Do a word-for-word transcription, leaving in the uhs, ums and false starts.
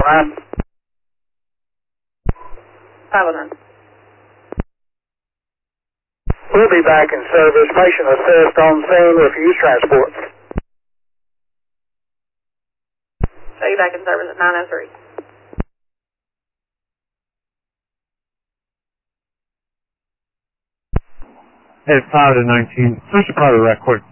Line. five oh nine. We'll be back in service. Patient assessed on scene. Refuse transport. Show you back in service at nine oh three. At five to nineteen, push the probably right quick.